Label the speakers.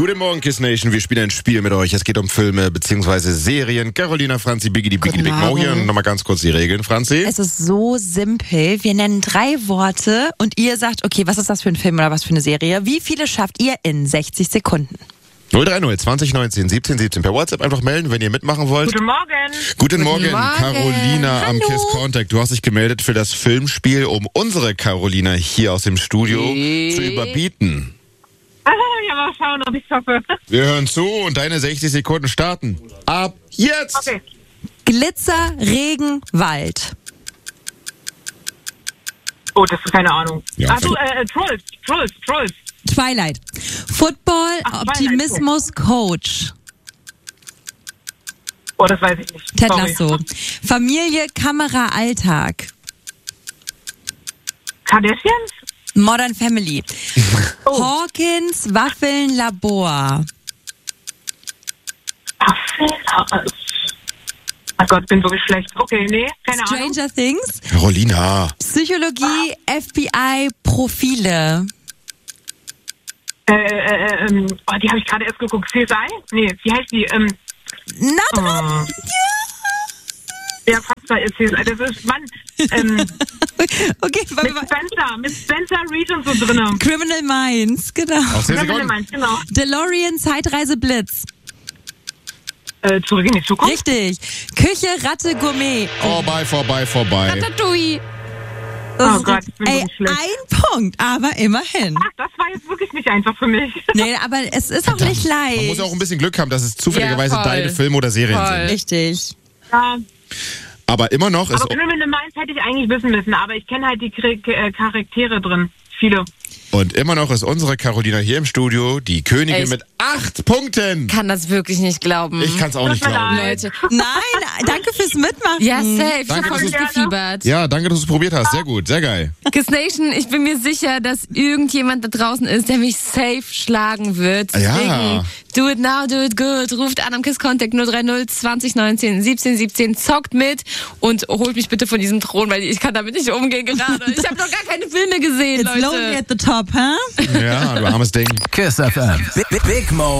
Speaker 1: Guten Morgen, Kiss Nation. Wir spielen ein Spiel mit euch. Es geht um Filme bzw. Serien. Carolina, Franzi, Biggie, die Big Mo hier. Und nochmal ganz kurz die Regeln, Franzi.
Speaker 2: Es ist so simpel. Wir nennen 3 Worte und ihr sagt, okay, was ist das für ein Film oder was für eine Serie? Wie viele schafft ihr in 60 Sekunden?
Speaker 1: 030 2019 17 17 per WhatsApp einfach melden, wenn ihr mitmachen wollt.
Speaker 3: Guten Morgen.
Speaker 1: Guten Morgen, Carolina am Kiss Contact. Du hast dich gemeldet für das Filmspiel, um unsere Carolina hier aus dem Studio zu überbieten.
Speaker 3: Ja, mal schauen, ob ich es schaffe.
Speaker 1: Wir hören zu und deine 60 Sekunden starten. Ab jetzt!
Speaker 3: Okay.
Speaker 2: Glitzer, Regen, Wald.
Speaker 3: Oh, das ist keine Ahnung.
Speaker 1: Ja,
Speaker 3: Achso, Trolls.
Speaker 2: Twilight. Football,
Speaker 3: Ach,
Speaker 2: Optimismus, Coach.
Speaker 3: Oh, das weiß ich nicht.
Speaker 2: Ted
Speaker 3: Sorry.
Speaker 2: Lasso. Familie, Kamera, Alltag.
Speaker 3: Kardashians?
Speaker 2: Modern Family.
Speaker 3: Oh.
Speaker 2: Hawkins, Waffeln, Labor.
Speaker 3: Ach, oh Gott, bin wirklich schlecht. Okay, nee, keine Ahnung.
Speaker 2: Stranger Things.
Speaker 1: Carolina.
Speaker 2: Psychologie, FBI, Profile.
Speaker 3: Oh, die habe ich gerade erst geguckt. CSI? Nee, wie heißt die?
Speaker 2: Na dran.
Speaker 3: Ja, fast bei CSI. Das ist, Mann,
Speaker 2: Okay,
Speaker 3: mit Spencer Reed und so drin.
Speaker 2: Criminal Minds, genau.
Speaker 1: Auf 10 Sekunden.
Speaker 3: Genau.
Speaker 2: DeLorean, Zeitreise, Blitz.
Speaker 3: Zurück in die Zukunft?
Speaker 2: Richtig. Küche, Ratte, Gourmet.
Speaker 1: Vorbei.
Speaker 2: Ratatouille.
Speaker 3: Oh Gott, ich bin
Speaker 2: ey,
Speaker 3: wirklich schlecht.
Speaker 2: ein Punkt, aber immerhin.
Speaker 3: Ach, das war jetzt wirklich nicht einfach für mich.
Speaker 2: Nee, aber es ist auch nicht leicht.
Speaker 1: Man muss auch ein bisschen Glück haben, dass es zufälligerweise
Speaker 4: Ja, voll.
Speaker 1: deine Filme oder Serien sind.
Speaker 2: Richtig.
Speaker 3: Ja,
Speaker 1: Aber immer noch ist...
Speaker 3: aber Criminal Minds hätte ich eigentlich wissen müssen, aber ich kenne halt die Charaktere drin. Viele.
Speaker 1: Und immer noch ist unsere Carolina hier im Studio die Königin
Speaker 4: Echt?
Speaker 1: mit 8 Punkten.
Speaker 4: Kann das wirklich nicht glauben.
Speaker 1: Ich kann es auch nicht glauben.
Speaker 4: Leute.
Speaker 2: Nein, danke fürs Mitmachen.
Speaker 4: Ja, safe. Ich
Speaker 1: Danke,
Speaker 4: hab voll
Speaker 1: dass
Speaker 4: mitgefiebert.
Speaker 1: Ja, danke, dass du es probiert hast. Sehr gut, sehr geil.
Speaker 4: Kiss Nation, ich bin mir sicher, dass irgendjemand da draußen ist, der mich safe schlagen wird.
Speaker 1: Ja.
Speaker 4: Deswegen, do it now, do it good. Ruft an am Kiss Contact 030 2019 17 17. Zockt mit und holt mich bitte von diesem Thron, weil ich kann damit nicht umgehen gerade. Ich habe noch gar keine Filme gesehen,
Speaker 2: It's lonely
Speaker 4: Leute.
Speaker 2: at the top, huh?
Speaker 1: Ja, du armes Ding.
Speaker 5: Kiss FM. Big Mo